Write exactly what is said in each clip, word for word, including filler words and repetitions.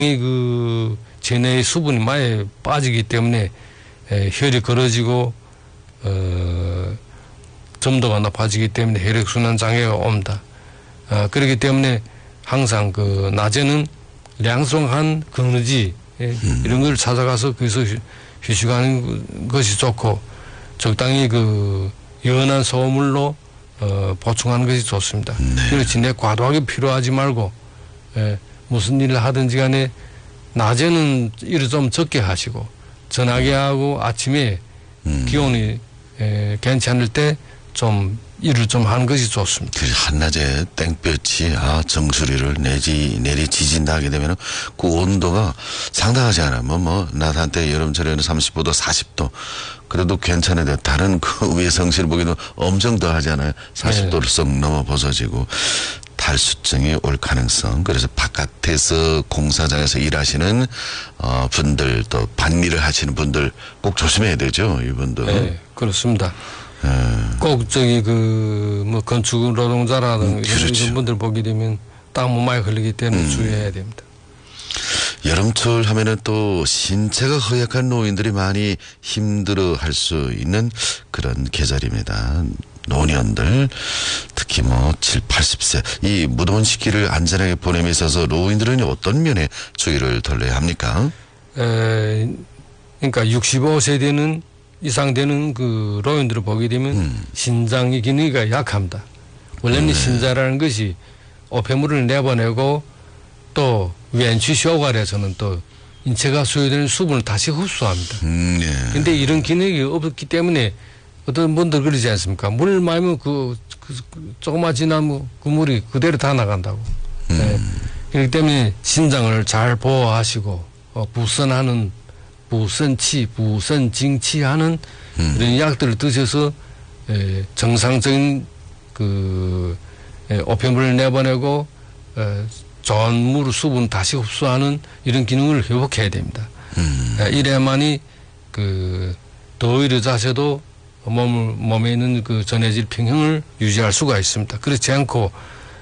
그 체내의 수분이 많이 빠지기 때문에 에, 혈이 걸어지고 어, 점도가 높아지기 때문에 혈액순환 장애가 옵니다. 어, 그렇기 때문에 항상 그 낮에는 량성한 그늘지 음. 이런 걸 찾아가서 거기서 휴식하는 것이 좋고 적당히 그 연한 소물로 어, 보충하는 것이 좋습니다. 네. 그렇지 내 과도하게 필요하지 말고 예, 무슨 일을 하든지 간에 낮에는 일을 좀 적게 하시고 저녁에 하고 아침에 음. 기온이 에, 괜찮을 때 좀 일을 좀 하는 것이 좋습니다. 그 한낮에 땡볕이 아 정수리를 내지 내리 지진다 하게 되면 그 온도가 상당하지 않아요. 뭐 뭐 낮 한때 여름철에는 삼십오 도 사십 도 그래도 괜찮은데 다른 그 위에 성실을 보기도 엄청 더하잖아요. 사십 도를 네. 썩 넘어 벗어지고 탈수증이 올 가능성. 그래서 바깥에서 공사장에서 일하시는 어, 분들 또 반일을 하시는 분들 꼭 조심해야 되죠. 이분들. 네, 그렇습니다. 네. 꼭 저기 그 뭐 건축 노동자라든가 음, 그렇죠. 이런 분들 보게 되면 땀이 많이 흘리기 때문에 음. 주의해야 됩니다. 여름철 하면은 또 신체가 허약한 노인들이 많이 힘들어할 수 있는 그런 계절입니다. 노년들 특히 뭐 칠, 팔십 세 이 무더운 시기를 안전하게 보냄에 있어서 노인들은 어떤 면에 주의를 돌려야 합니까? 에, 그러니까 육십오 세대는 이상 되는 그 노인들을 보게 되면 음. 신장의 기능이 약합니다. 원래는 네. 신장이라는 것이 오폐물을 내보내고 또 왼치 쇼관에서는 또 인체가 소요되는 수분을 다시 흡수합니다. 음, 네. 근데 이런 기능이 없기 때문에 어떤 분들 그러지 않습니까? 물을 마시면 그, 그, 그 조금만 지나면 그 물이 그대로 다 나간다고. 음. 네. 그렇기 때문에 신장을 잘 보호하시고 어, 부선하는 부선치, 부선징치하는 음. 이런 약들을 드셔서 에, 정상적인 그 에, 오폐물을 내보내고 에, 좋은 물 수분 다시 흡수하는 이런 기능을 회복해야 됩니다. 음. 에, 이래야만이 그 더위를 자셔도 몸, 몸에 있는 그 전해질 평형을 유지할 수가 있습니다. 그렇지 않고,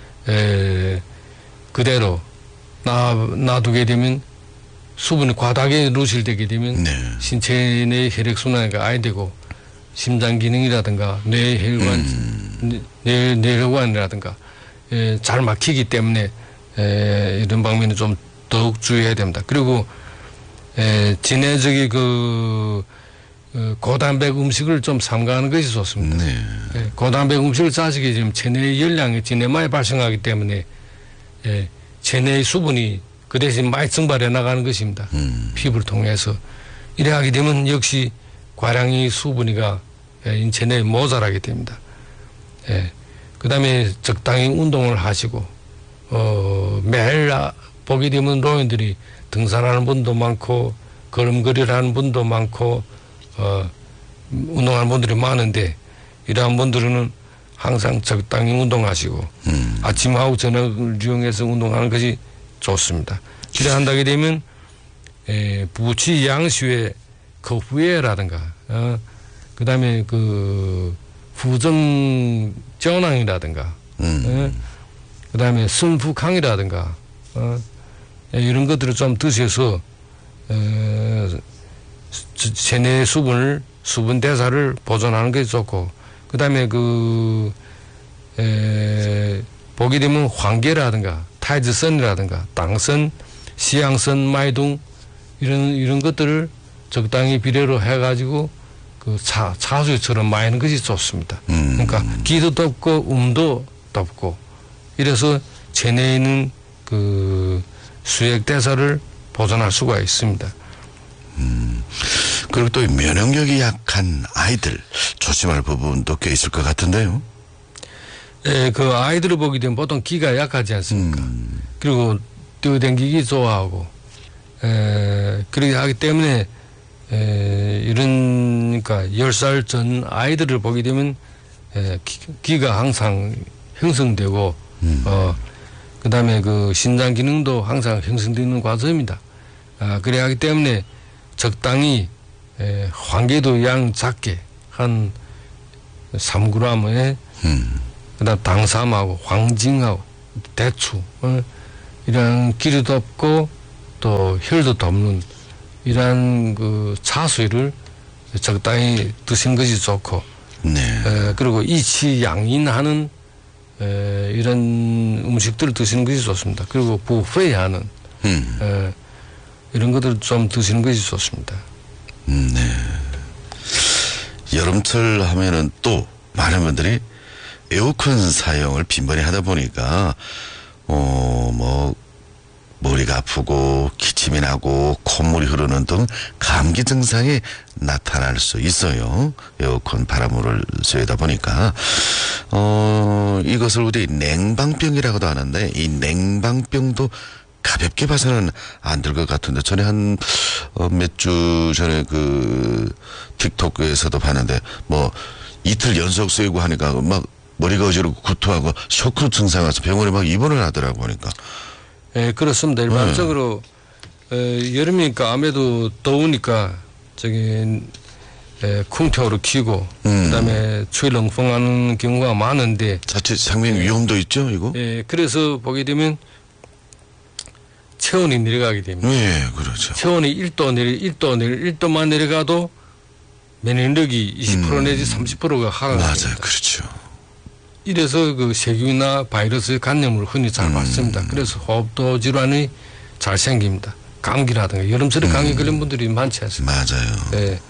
에, 그대로 놔, 놔두게 되면 수분이 과다하게 누실되게 되면 네. 신체 내 혈액순환이 아예 되고 심장 기능이라든가 뇌혈관, 음. 뇌, 뇌혈관이라든가 에, 잘 막히기 때문에 에, 이런 방면에 좀 더욱 주의해야 됩니다. 그리고 에, 진해적인 그 어, 고단백 음식을 좀 삼가하는 것이 좋습니다. 네. 예, 고단백 음식을 자식이 지금 체내 열량이 진해 많이 발생하기 때문에 예, 체내의 수분이 그 대신 많이 증발해 나가는 것입니다. 음. 피부를 통해서. 이래 하게 되면 역시 과량의 수분이가 예, 인체 내에 모자라게 됩니다. 예, 그 다음에 적당히 운동을 하시고 어, 매일 보게 되면 노인들이 등산하는 분도 많고 걸음걸이를 하는 분도 많고 어, 운동하는 분들이 많은데, 이러한 분들은 항상 적당히 운동하시고, 음. 아침하고 저녁을 이용해서 운동하는 것이 좋습니다. 이래 한다게 되면, 에, 부치 양수의 그 후회라든가, 어, 그 다음에 그, 후정 전황이라든가, 음. 어, 그 다음에 승부강이라든가, 어, 이런 것들을 좀 드셔서, 어, 체내 수분을, 수분 대사를 보존하는 게 좋고, 그 다음에 그, 에, 보게 되면 황계라든가, 타이즈선이라든가, 당선, 시향선, 마이둥, 이런, 이런 것들을 적당히 비례로 해가지고, 그 차, 차수처럼 마이는 것이 좋습니다. 음. 그러니까, 기도 덥고, 음도 덥고, 이래서 체내에 있는 그 수액 대사를 보존할 수가 있습니다. 음, 그리고 또 면역력이 약한 아이들 조심할 부분도 꽤 있을 것 같은데요. 예, 그 아이들을 보게 되면 보통 기가 약하지 않습니까? 음. 그리고 뛰어댕기기 좋아하고, 에, 그렇게 하기 때문에 에, 이런 그러니까 열 살 전 아이들을 보게 되면 에, 기, 기가 항상 형성되고, 음. 어, 그 다음에 그 신장 기능도 항상 형성되는 과정입니다. 아, 그래 하기 때문에 적당히 에, 황계도 양 작게 한 삼 그램에 음. 그다음 당삼하고 황징하고 대추 어, 이런 기류도 없고 그 혈도 돕는 이러한 그 차수를 적당히 드시는 것이 좋고, 네. 에, 그리고 이치양인하는 에, 이런 음식들을 드시는 것이 좋습니다. 그리고 부회하는 음. 에, 이런 것들 좀 드시는 것이 좋습니다. 음, 네. 여름철 하면은 또 많은 분들이 에어컨 사용을 빈번히 하다 보니까 어, 뭐 머리가 아프고 기침이 나고 콧물이 흐르는 등 감기 증상이 나타날 수 있어요. 에어컨 바람을 쐬다 보니까 어, 이것을 우리 냉방병이라고도 하는데 이 냉방병도 가볍게 봐서는 안 될 것 같은데 전에 한 몇 주 전에 그 틱톡에서도 봤는데 뭐 이틀 연속 쐬고 하니까 막 머리가 어지럽고 구토하고 쇼크 증상 와서 병원에 막 입원을 하더라고 하니까. 예, 그렇습니다. 일반적으로 에, 여름이니까 아무래도 더우니까 저기 에, 쿵태우를 키고 음. 그다음에 추위렁풍하는 경우가 많은데 자칫 생명 위험도 있죠 이거? 예, 그래서 보게 되면 체온이 내려가게 됩니다. 네, 그렇죠. 체온이 일 도 내려 일 도 내려 일 도만 내려가도 면역력이 이십 퍼센트 음. 내지 삼십 퍼센트가 하강합니다. 맞아요, 그렇죠. 이래서 그 세균이나 바이러스 감염을 흔히 잘 받습니다. 그래서 호흡도 질환이 잘 생깁니다. 감기라든가 여름철에 감기 걸린 분들이 많지 않습니까? 맞아요. 예.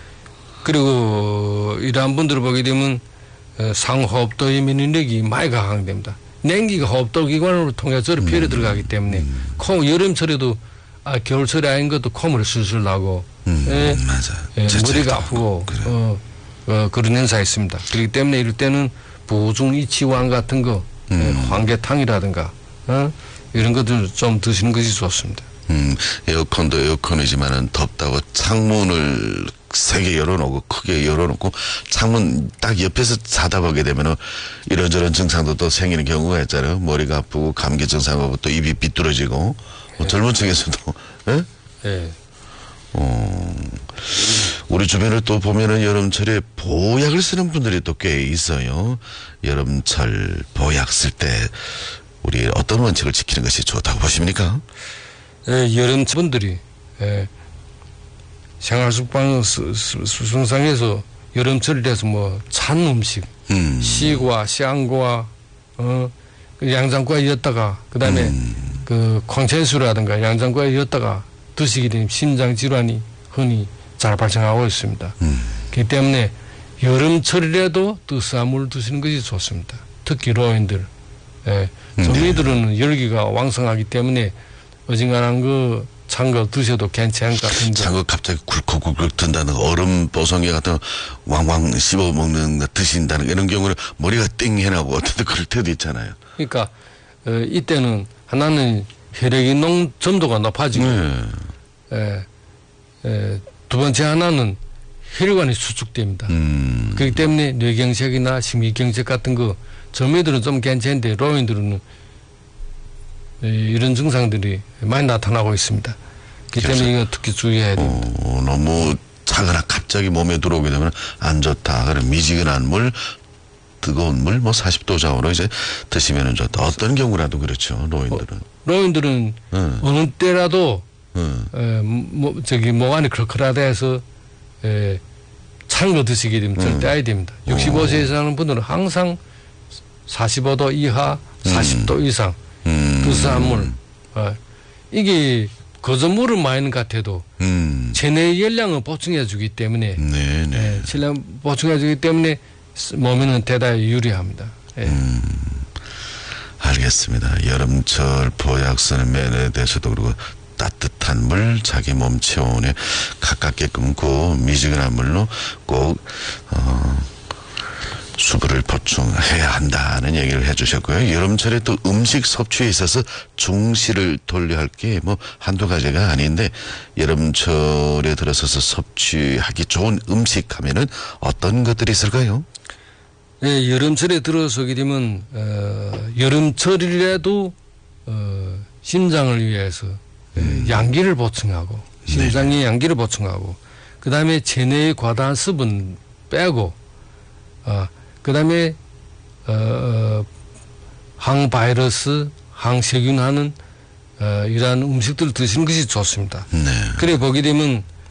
그리고 이러한 분들을 보게 되면 상호흡도의 면역력이 많이 강화됩니다. 냉기가 호흡도 기관으로 통해서 저리 피해 들어가기 때문에 코 여름철에도 아 겨울철에 아닌 것도 콧물이 술술 나고 음, 예, 맞아요. 예, 머리가 하고, 아프고 그래. 어, 어, 그런 현상이 있습니다. 그렇기 때문에 이럴 때는 보중 이치왕 같은 거 음. 예, 황계탕이라든가 어? 이런 것들 좀 드시는 것이 좋습니다. 음, 에어컨도 에어컨이지만은 덥다고 창문을 세게 열어놓고 크게 열어놓고 창문 딱 옆에서 자다 보게 되면은 이런저런 증상도 또 생기는 경우가 있잖아요. 머리가 아프고 감기 증상하고 또 입이 비뚤어지고 뭐 젊은 층에서도 예? 예. 어, 우리 주변을 또 보면은 여름철에 보약을 쓰는 분들이 또 꽤 있어요. 여름철 보약 쓸 때 우리 어떤 원칙을 지키는 것이 좋다고 보십니까? 예, 여름철 분들이 예, 생활습관 수상에서 여름철이 돼서 뭐 찬 음식, 음. 시과, 샹과, 어, 그 양장과에 였다가 그 다음에 음. 그 광천수라든가 양장과에 였다가 드시게 되면 심장 질환이 흔히 잘 발생하고 있습니다. 음. 그렇기 때문에 여름철이라도 뜨스한 물을 드시는 것이 좋습니다. 특히 노인들, 예, 젊은이들은 열기가 왕성하기 때문에 어징간한 그 찬 거 드셔도 괜찮을 것 같은데. 찬 거 갑자기 굴컥굴컥 든다는 얼음 보송이 같은 거 왕왕 씹어 먹는 거 드신다는 이런 경우는 머리가 띵해나고 어떤 때 그럴 때도 있잖아요. 그러니까 어, 이때는 하나는 혈액의 농 점도가 높아지고 네. 에, 에, 두 번째 하나는 혈관이 수축됩니다. 음. 그렇기 때문에 뇌경색이나 심기경색 같은 거 젊은이들은 좀 괜찮은데 노인들은 에, 이런 증상들이 많이 나타나고 있습니다. 그렇기 때문에 이거 특히 주의해야 됩니다. 어, 너무 차거나 갑자기 몸에 들어오게 되면 안 좋다. 그래 미지근한 물, 뜨거운 물, 뭐 사십 도 좌우로 이제 드시면은 좋다. 어떤 경우라도 그렇죠. 노인들은. 어, 노인들은 응. 어느 때라도 응. 에, 뭐, 저기 목 안이 크크하다 해서 에, 찬 거 드시게 되면 절대 안 됩니다. 육십오 세 이상의 분들은 항상 사십오 도 이하, 사십 도 이상 음. 뜨스한 물. 어, 이게 거저물을 마시는 것 같아도 음. 체내 열량을 보충해 주기 때문에 네네. 예, 체내 보충해 주기 때문에 몸에는 대단히 유리합니다. 예. 음. 알겠습니다. 여름철 보약 쓰는 면에 대해서도 그리고 따뜻한 물, 자기 몸 체온에 가깝게끔 그 미지근한 물로 꼭 어, 수분을 보충해야 한다는 얘기를 해주셨고요. 여름철에 또 음식 섭취에 있어서 중시를 돌려야 할 게 뭐 한두 가지가 아닌데 여름철에 들어서서 섭취하기 좋은 음식 하면은 어떤 것들이 있을까요? 예, 여름철에 들어서게 되면 어, 여름철이라도 어, 심장을 위해서 음. 양기를 보충하고 심장의 네. 양기를 보충하고 그 다음에 체내의 과다한 수분 빼고 어, 그 다음에 어, 항바이러스, 항세균하는 어, 이러한 음식들 드시는 것이 좋습니다. 네. 그래 보게 되면